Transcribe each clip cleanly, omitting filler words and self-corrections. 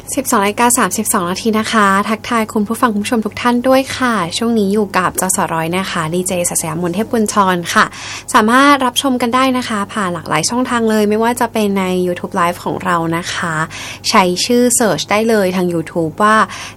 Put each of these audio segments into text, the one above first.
12:32 นาทีนะคะทักทายคุณผู้ฟังคุณผู้ชมทุกท่านด้วยค่ะช่วงนี้อยู่กับจสร้อยนะคะดีเจศักดิ์สยามมนเทพบุญชรค่ะสามารถรับชมกันได้นะคะผ่านหลากหลายช่องทางเลยไม่ว่าจะเป็นใน YouTube Live ของเรานะคะใช้ชื่อเสิร์ชได้เลยทาง YouTube ว่า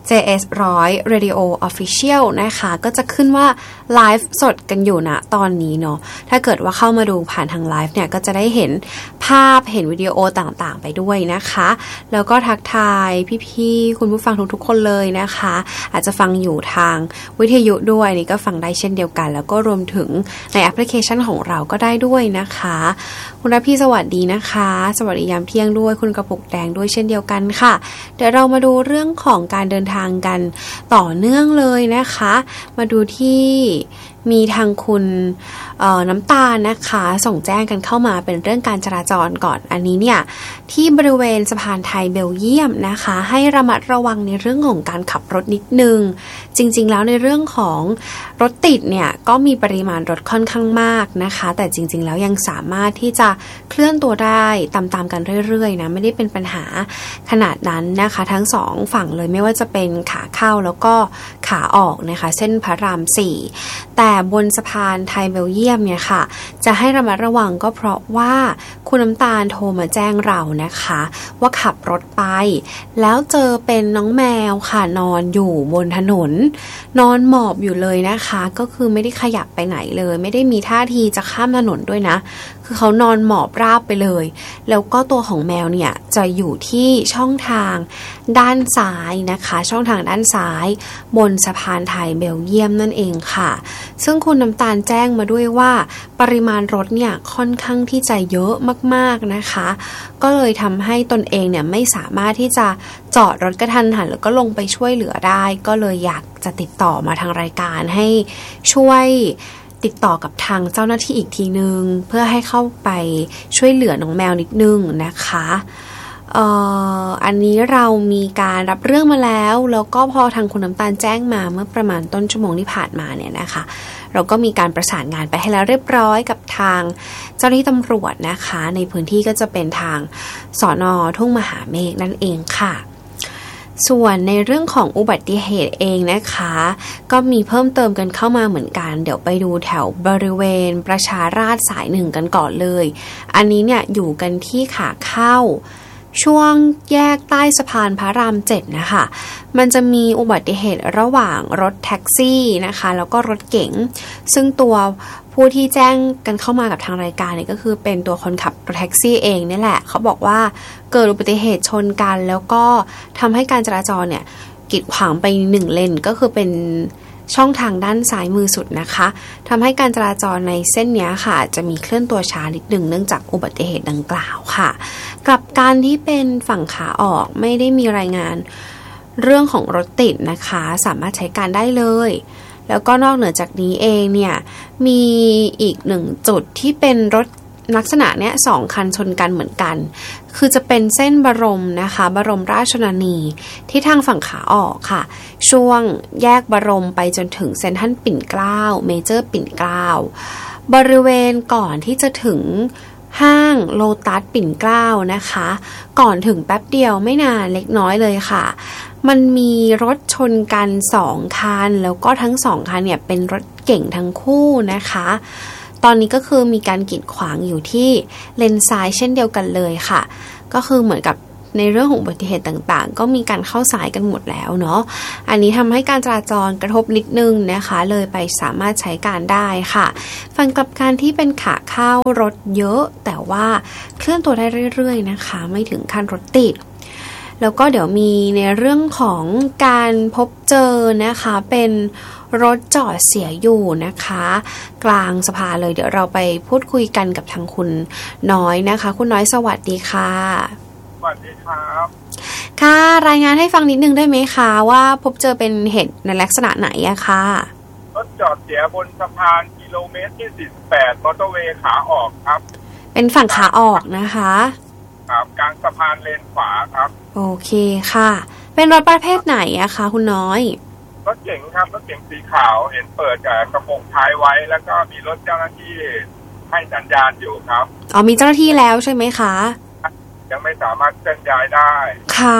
JS100 Radio Official นะคะก็จะขึ้นว่าไลฟ์สดกันอยู่นะตอนนี้เนาะถ้าเกิดว่าเข้ามาดูผ่านทางไลฟ์เนี่ยก็จะได้เห็นภาพเห็นวิดีโอต่างๆไปด้วยนะคะแล้วก็ทักทายพี่ๆคุณผู้ฟังทุกๆคนเลยนะคะอาจจะฟังอยู่ทางวิทยุด้วยนี่ก็ฟังได้เช่นเดียวกันแล้วก็รวมถึงในแอปพลิเคชันของเราก็ได้ด้วยนะคะคุณพี่สวัสดีนะคะสวัสดียามเที่ยงด้วยคุณกระปุกแดงด้วยเช่นเดียวกันค่ะเดี๋ยวเรามาดูเรื่องของการเดินทางกันต่อเนื่องเลยนะคะมาดูที่มีทางคุณน้ำตาลนะคะส่งแจ้งกันเข้ามาเป็นเรื่องการจราจรก่อนอันนี้เนี่ยที่บริเวณสะพานไทยเบลเยียมนะคะให้ระมัดระวังในเรื่องของการขับรถนิดนึงจริงๆแล้วในเรื่องของรถติดเนี่ยก็มีปริมาณรถค่อนข้างมากนะคะแต่จริงๆแล้วยังสามารถที่จะเคลื่อนตัวได้ตามๆกันเรื่อยๆนะไม่ได้เป็นปัญหาขนาดนั้นนะคะทั้งสองฝั่งเลยไม่ว่าจะเป็นขาเข้าแล้วก็ขาออกนะคะเส้นพระราม4แต่บนสะพานไทยเบลเยียมเนี่ยค่ะจะให้ระมัดระวังก็เพราะว่าคุณน้ำตาลโทรมาแจ้งเรานะคะว่าขับรถไปแล้วเจอเป็นน้องแมวค่ะนอนอยู่บนถนนนอนหมอบอยู่เลยนะคะก็คือไม่ได้ขยับไปไหนเลยไม่ได้มีท่าทีจะข้ามถนนด้วยนะคือเขานอนหมอบราบไปเลยแล้วก็ตัวของแมวเนี่ยจะอยู่ที่ช่องทางด้านซ้ายนะคะช่องทางด้านซ้ายบนสะพานไทยเบลเยียมนั่นเองค่ะซึ่งคุณน้ำตาลแจ้งมาด้วยว่าปริมาณรถเนี่ยค่อนข้างที่จะเยอะมากๆนะคะก็เลยทำให้ตนเองเนี่ยไม่สามารถที่จะจอดรถกระทันหันแล้วก็ลงไปช่วยเหลือได้ก็เลยอยากจะติดต่อมาทางรายการให้ช่วยติดต่อกับทางเจ้าหน้าที่อีกทีนึงเพื่อให้เข้าไปช่วยเหลือน้องแมวนิดนึงนะคะอันนี้เรามีการรับเรื่องมาแล้วก็พอทางคุณน้ำตาลแจ้งมาเมื่อประมาณต้นชั่วโมงที่ผ่านมาเนี่ยนะคะเราก็มีการประสานงานไปให้แล้วเรียบร้อยกับทางเจ้าหน้าที่ตำรวจนะคะในพื้นที่ก็จะเป็นทางสน.ทุ่งมหาเมฆนั่นเองค่ะส่วนในเรื่องของอุบัติเหตุเองนะคะก็มีเพิ่มเติมกันเข้ามาเหมือนกันเดี๋ยวไปดูแถวบริเวณประชาราษฎร์สาย1กันก่อนเลยอันนี้เนี่ยอยู่กันที่ขาเข้าช่วงแยกใต้สะพานพระราม7นะคะมันจะมีอุบัติเหตุระหว่างรถแท็กซี่นะคะแล้วก็รถเก๋งซึ่งตัวผู้ที่แจ้งกันเข้ามากับทางรายการเนี่ยก็คือเป็นตัวคนขับรถแท็กซี่เองนี่แหละเขาบอกว่าเกิดอุบัติเหตุชนกันแล้วก็ทำให้การจราจรเนี่ยกีดขวางไป1เลนก็คือเป็นช่องทางด้านซ้ายมือสุดนะคะทำให้การจราจรในเส้นนี้ค่ะจะมีเคลื่อนตัวช้านิดหนึ่งเนื่องจากอุบัติเหตุดังกล่าวค่ะกลับการที่เป็นฝั่งขาออกไม่ได้มีรายงานเรื่องของรถติดนะคะสามารถใช้การได้เลยแล้วก็นอกเหนือจากนี้เองเนี่ยมีอีก1จุดที่เป็นรถลักษณะเนี้ย2คันชนกันเหมือนกันคือจะเป็นเส้นบรมนะคะบรมราชชนนีที่ทางฝั่งขาออกค่ะช่วงแยกบรมไปจนถึงเซ็นทรัลปิ่นเกล้าเมเจอร์ปิ่นเกล้าบริเวณก่อนที่จะถึงห้างโลตัสปิ่นเกล้านะคะก่อนถึงแป๊บเดียวไม่นานเล็กน้อยเลยค่ะมันมีรถชนกัน2คันแล้วก็ทั้ง2คันเนี่ยเป็นรถเก่งทั้งคู่นะคะตอนนี้ก็คือมีการกีดขวางอยู่ที่เลนซ้ายเช่นเดียวกันเลยค่ะก็คือเหมือนกับในเรื่องของอุบัติเหตุต่างๆก็มีการเข้าสายกันหมดแล้วเนาะอันนี้ทำให้การจราจรกระทบนิดนึงนะคะเลยไปสามารถใช้การได้ค่ะฝั่งกลับการที่เป็นขาเข้ารถเยอะแต่ว่าเคลื่อนตัวได้เรื่อยๆนะคะไม่ถึงขั้นรถติดแล้วก็เดี๋ยวมีในเรื่องของการพบเจอนะคะเป็นรถจอดเสียอยู่นะคะกลางสะพานเลยเดี๋ยวเราไปพูดคุยกันกับทางคุณน้อยนะคะคุณน้อยสวัสดีค่ะสวัสดีครับค่ะรายงานให้ฟังนิดนึงได้ไหมคะว่าพบเจอเป็นเหตุในลักษณะไหนอะค่ะรถจอดเสียบนสะพานกิโลเมตรที่48มอเตอร์เวย์ขาออกครับเป็นฝั่งขาออกนะคะครับกลางสะพานเลนขวาครับโอเคค่ะเป็นรถประเภทไหนอะคะคุณน้อยรถเก๋งครับรถเก๋งสีขาวเห็นเปิดกระโปรงท้ายไว้แล้วก็มีรถเจ้าหน้าที่ให้สัญญาณอยู่ครับอ๋อมีเจ้าหน้าที่แล้วใช่ไหมคะยังไม่สามารถเคลื่อนย้ายได้ค่ะ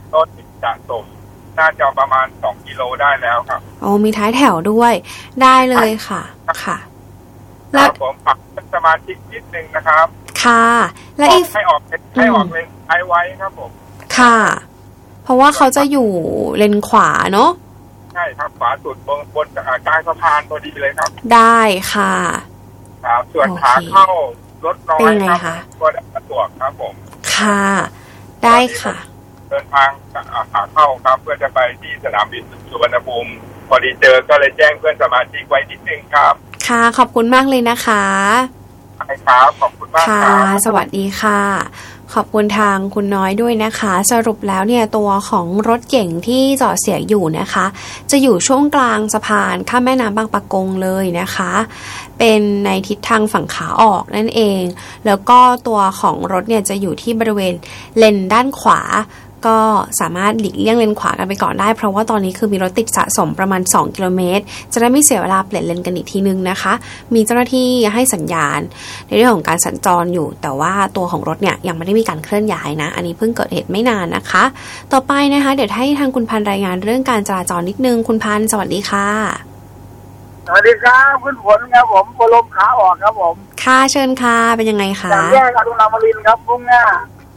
รถติดสะสมน่าจะประมาณ2 กิโลได้แล้วครับโอ้มีท้ายแถวด้วยได้เลยค่ะค่ะแล้วผมฝากสมาชิกนิดนึงนะครับค่ะและอีกให้ออกเลนซ้ายไว้ครับผมค่ะเพราะว่าเขาจะอยู่เลนขวาเนาะใช่ครับขวาสุดบนกลางสะพานพอดีเลยครับได้ค่ะครับส่วนขาเข้ารถน้อยครับก็สะดวกครับผมค่ะได้ค่ะเดินทางขาเข้าครับเพื่อจะไปที่สนามบินสุวรรณภูมิพอดีเจอก็เลยแจ้งเพื่อนสมาชิกไว้นิดนึงครับค่ะขอบคุณมากเลยนะคะใช่ครับขอบคุณมากค่ะสวัสดีค่ะขอบคุณทางคุณน้อยด้วยนะคะสรุปแล้วเนี่ยตัวของรถเก๋งที่จอดเสียอยู่นะคะจะอยู่ช่วงกลางสะพานข้ามแม่น้ำบางปะกงเลยนะคะเป็นในทิศทางฝั่งขาออกนั่นเองแล้วก็ตัวของรถเนี่ยจะอยู่ที่บริเวณเลนด้านขวาก็สามารถหลีกเลี่ยงเลนขวากันไปก่อนได้เพราะว่าตอนนี้คือมีรถติดสะสมประมาณ2 กิโลเมตรจะได้ไม่เสียเวลาเปลี่ยนเลนกันอีกทีนึงนะคะมีเจ้าหน้าที่ให้สัญญาณในเรื่องของการสัญจรอยู่แต่ว่าตัวของรถเนี่ยยังไม่ได้มีการเคลื่อนย้ายนะอันนี้เพิ่งเกิดเหตุไม่นานนะคะต่อไปนะคะเดี๋ยวให้ทางคุณพันรายงานเรื่องการจราจรนิดนึงคุณพันสวัสดีค่ะสวัสดีครับคุณฝนครับผมโปรลมขาออกครับผมค่ะเชิญค่ะเป็นยังไงคะจากแยกอรุณอมรินทร์ครับมุ่งหน้า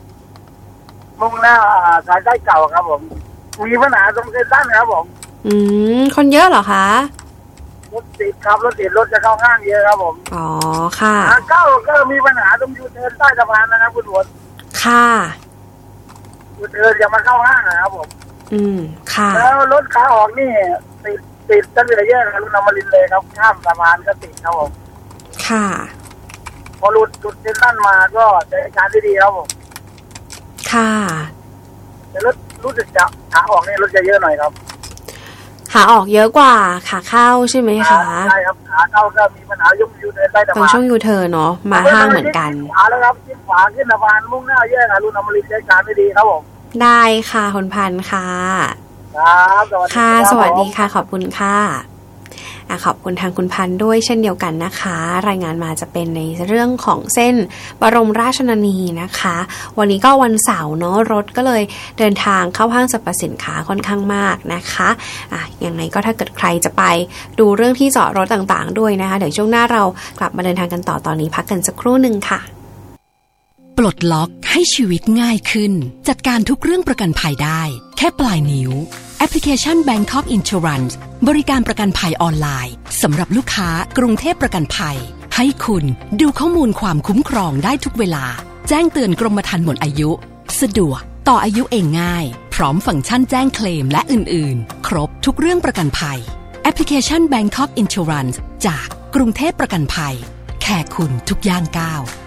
สายใต้เก่าครับผมมีปัญหาตรงเส้นสั้นครับผมคนเยอะเหรอคะรถติดครับรถติดรถจะเข้าห้างเยอะครับผมอ๋อค่ะเก้าก็มีปัญหาตรงยูเทิร์นใต้สะพานนะครับคุณฝนค่ะยูเทิร์นจะมาเข้าห้างนะครับผมค่ะแล้วรถขาออกนี่ติดตั้งแต่แยกอรุณอมรินทร์เลยครับข้ามสะพานก็ติดครับผมค่ะพอหลุดเส้นสั้นมาก็จะการที่ดีครับผมค่ะแต่รถรู้สึกจะขาออกนี่รถจะเยอะหน่อยครับขาออกเยอะกว่าขาเข้าใช่ไหมคะใช่ครับขาเข้าก็มีปัญหายุ่งยูเทิร์นได้แต่ตรงช่วงยูเทิร์นเนาะมาห้างเหมือนกันขวาแล้วครับขึ้นขวาขึ้นสะพานมุ่งหน้าแยกอรุณอมรินทร์ใช้การไม่ดีครับผมได้ค่ะคุณพันธ์ค่ะครับสวัสดีค่ะสวัสดีค่ะขอบคุณค่ะขอบคุณทางคุณพันธ์ด้วยเช่นเดียวกันนะคะรายงานมาจะเป็นในเรื่องของเส้นบรมราชชนนีนะคะวันนี้ก็วันเสาร์เนาะรถก็เลยเดินทางเข้าห้างสรรพสินค้าค่อนข้างมากนะคะยังไงก็ถ้าเกิดใครจะไปดูเรื่องที่จอดรถต่างๆด้วยนะคะเดี๋ยวช่วงหน้าเรากลับมาเดินทางกันต่อตอนนี้พักกันสักครู่นึงค่ะปลดล็อกให้ชีวิตง่ายขึ้นจัดการทุกเรื่องประกันภัยได้แค่ปลายนิ้วแอปพลิเคชัน Bangkok Insurance บริการประกันภัยออนไลน์สำหรับลูกค้ากรุงเทพประกันภัยให้คุณดูข้อมูลความคุ้มครองได้ทุกเวลาแจ้งเตือนกรมธรรม์หมดอายุสะดวกต่ออายุเองง่ายพร้อมฟังก์ชันแจ้งเคลมและอื่นๆครบทุกเรื่องประกันภัยแอปพลิเคชัน Bangkok Insurance จากกรุงเทพประกันภัยแค่คุณทุกย่างก้าว